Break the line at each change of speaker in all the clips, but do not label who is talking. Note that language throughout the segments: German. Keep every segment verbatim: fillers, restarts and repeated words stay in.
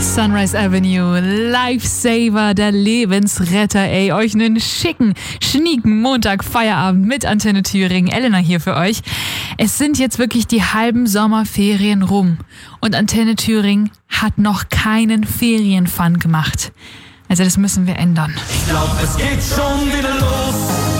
Sunrise Avenue, Lifesaver, der Lebensretter, ey. Euch einen schicken, schnieken Montag Feierabend mit Antenne Thüringen. Elena hier für euch. Es sind jetzt wirklich die halben Sommerferien rum und Antenne Thüringen hat noch keinen Ferienfun gemacht. Also das müssen wir ändern.
Ich glaub, es geht schon wieder los.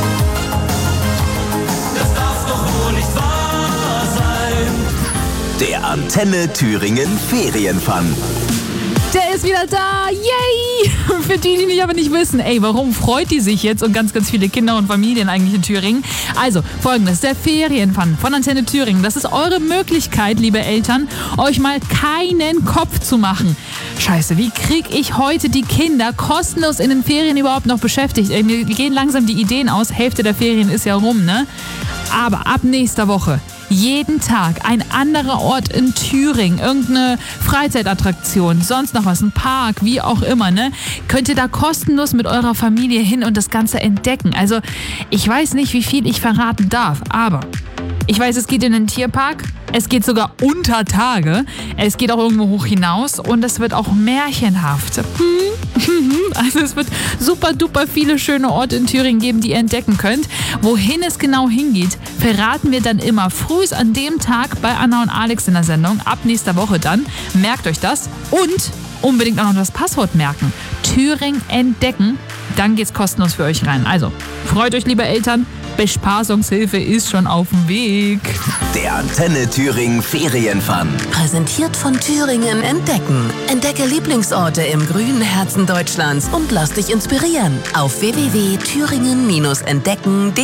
Das darf doch wohl nicht wahr sein.
Der Antenne Thüringen Ferienfun.
Der ist wieder da, yay! Für die, die nicht aber nicht wissen, ey, warum freut die sich jetzt und ganz, ganz viele Kinder und Familien eigentlich in Thüringen? Also, folgendes, der Ferienfun von Antenne Thüringen, das ist eure Möglichkeit, liebe Eltern, euch mal keinen Kopf zu machen. Scheiße, wie krieg ich heute die Kinder kostenlos in den Ferien überhaupt noch beschäftigt? Ey, mir gehen langsam die Ideen aus, Hälfte der Ferien ist ja rum, ne? Aber ab nächster Woche jeden Tag ein anderer Ort in Thüringen, irgendeine Freizeitattraktion, sonst noch was, ein Park, wie auch immer, ne? Könnt ihr da kostenlos mit eurer Familie hin und das Ganze entdecken. Also ich weiß nicht, wie viel ich verraten darf, aber ich weiß, es geht in den Tierpark, es geht sogar unter Tage, es geht auch irgendwo hoch hinaus und es wird auch märchenhaft. Also es wird super duper viele schöne Orte in Thüringen geben, die ihr entdecken könnt. Wohin es genau hingeht, verraten wir dann immer frühs an dem Tag bei Anna und Alex in der Sendung, ab nächster Woche dann. Merkt euch das und unbedingt auch noch das Passwort merken. Thüringen entdecken, dann geht's kostenlos für euch rein. Also freut euch, liebe Eltern. Bespaßungshilfe ist schon auf dem Weg.
Der Antenne Thüringen Ferienfun.
Präsentiert von Thüringen Entdecken. Entdecke Lieblingsorte im grünen Herzen Deutschlands und lass dich inspirieren. Auf w w w punkt thüringen Bindestrich entdecken punkt de